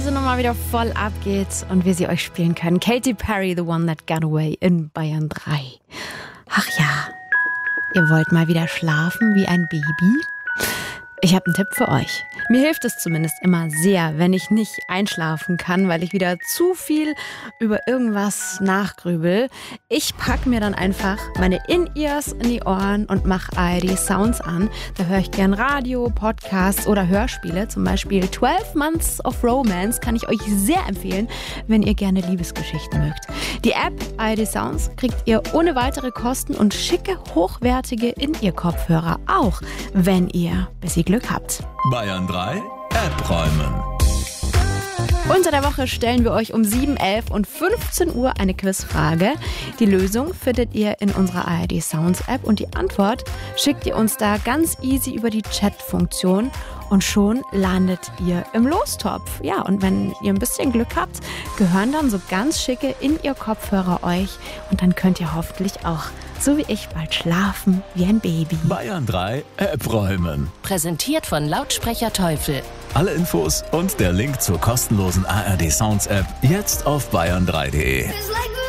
Reise nochmal wieder voll abgeht und wir sie euch spielen können. Katy Perry, The One That Got Away in Bayern 3. Ach ja, ihr wollt mal wieder schlafen wie ein Baby? Ich habe einen Tipp für euch. Mir hilft es zumindest immer sehr, wenn ich nicht einschlafen kann, weil ich wieder zu viel über irgendwas nachgrübel. Ich packe mir dann einfach meine In-Ears in die Ohren und mache ARD Sounds an. Da höre ich gern Radio, Podcasts oder Hörspiele. Zum Beispiel 12 Months of Romance kann ich euch sehr empfehlen, wenn ihr gerne Liebesgeschichten mögt. Die App ARD Sounds kriegt ihr ohne weitere Kosten und schicke, hochwertige In-Ear-Kopfhörer auch, wenn ihr bis ihr Glück habt. Bayern 3 App räumen. Unter der Woche stellen wir euch um 7, 11 und 15 Uhr eine Quizfrage. Die Lösung findet ihr in unserer ARD Sounds App und die Antwort schickt ihr uns da ganz easy über die Chat-Funktion und schon landet ihr im Lostopf. Ja, und wenn ihr ein bisschen Glück habt, gehören dann so ganz schicke In-Ear-Kopfhörer euch und dann könnt ihr hoffentlich auch, so wie ich, bald schlafen wie ein Baby. Bayern 3 App räumen. Präsentiert von Lautsprecher Teufel. Alle Infos und der Link zur kostenlosen ARD Sounds App jetzt auf bayern3.de.